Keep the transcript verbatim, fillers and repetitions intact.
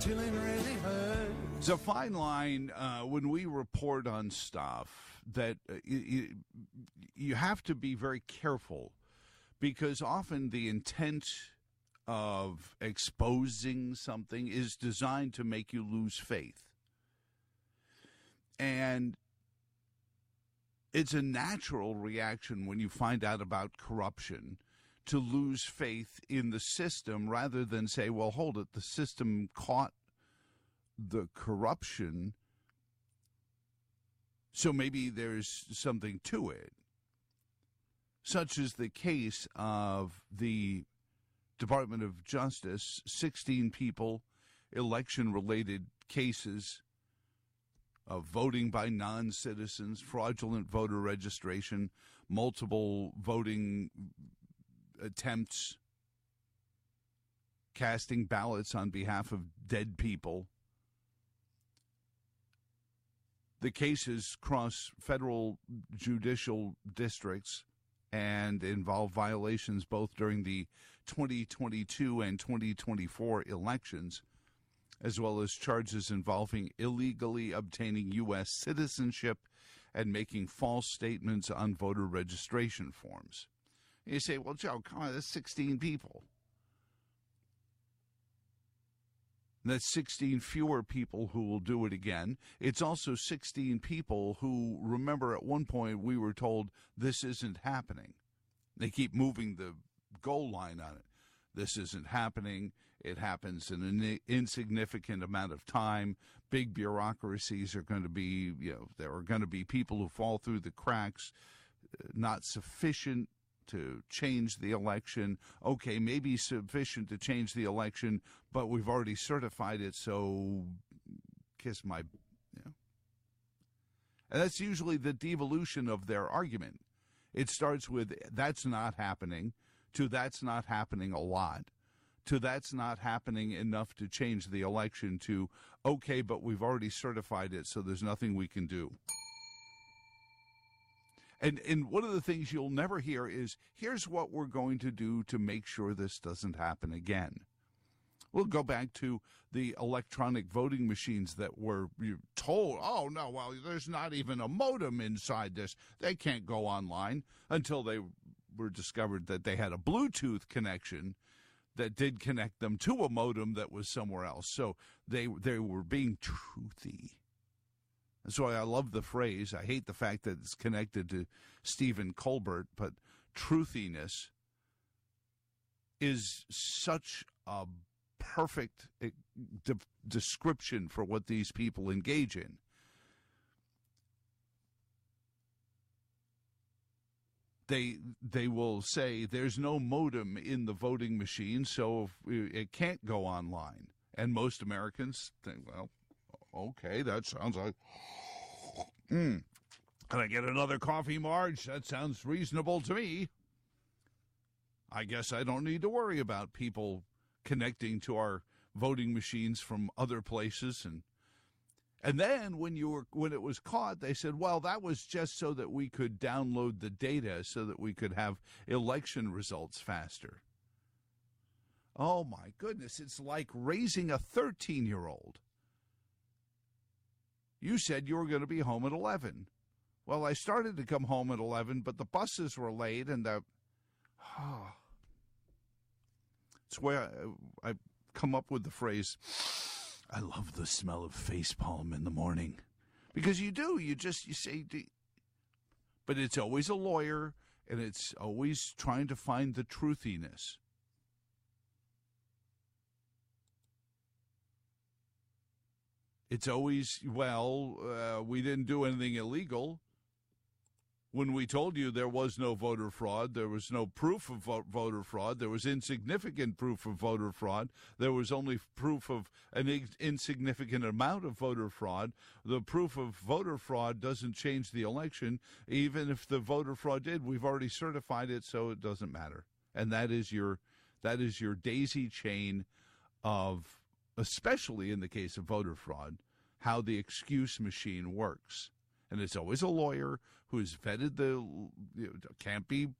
till it really hurts. It's a fine line uh, when we report on stuff that uh, you, you have to be very careful, because often the intent of exposing something is designed to make you lose faith. And it's a natural reaction when you find out about corruption to lose faith in the system, rather than say, well, hold it, the system caught the corruption, so maybe there's something to it. Such is the case of the Department of Justice, sixteen people, election-related cases of voting by non-citizens, fraudulent voter registration, multiple voting attempts, casting ballots on behalf of dead people. The cases cross federal judicial districts and involve violations both during the twenty twenty-two and twenty twenty-four elections, as well as charges involving illegally obtaining U S citizenship and making false statements on voter registration forms. And you say, well, Joe, come on, that's sixteen people. That's sixteen fewer people who will do it again. It's also sixteen people who, remember, at one point we were told this isn't happening. They keep moving the goal line on it. This isn't happening. It happens in an insignificant amount of time. Big bureaucracies are going to be, you know, there are going to be people who fall through the cracks, not sufficient to change the election. Okay, maybe sufficient to change the election, but we've already certified it, so kiss my, you know. And that's usually the devolution of their argument. It starts with, that's not happening, to that's not happening a lot, to that's not happening enough to change the election, to, okay, but we've already certified it, so there's nothing we can do. And and one of the things you'll never hear is, here's what we're going to do to make sure this doesn't happen again. We'll go back to the electronic voting machines that were told, oh, no, well, there's not even a modem inside this. They can't go online, until they were discovered that they had a Bluetooth connection that did connect them to a modem that was somewhere else. So they they were being truthy. That's why I love the phrase. I hate the fact that it's connected to Stephen Colbert, but truthiness is such a perfect de- description for what these people engage in. They they will say there's no modem in the voting machine, so if it can't go online. And most Americans think, well, okay, that sounds like... Mm. Can I get another coffee, Marge? That sounds reasonable to me. I guess I don't need to worry about people connecting to our voting machines from other places. And and then when you were when it was caught, they said, well, that was just so that we could download the data so that we could have election results faster. Oh, my goodness. It's like raising a thirteen-year-old. You said you were going to be home at eleven. Well, I started to come home at eleven, but the buses were late, and the... Oh. It's where I, I come up with the phrase, I love the smell of facepalm in the morning. Because you do. You just, you say... But it's always a lawyer, and it's always trying to find the truthiness. It's always, well, uh, we didn't do anything illegal. When we told you there was no voter fraud, there was no proof of vo- voter fraud, there was insignificant proof of voter fraud, there was only proof of an ig- insignificant amount of voter fraud. The proof of voter fraud doesn't change the election. Even if the voter fraud did, we've already certified it, so it doesn't matter. And that is your that is your daisy chain of, especially in the case of voter fraud, how the excuse machine works. And it's always a lawyer who has vetted the, you know, can't be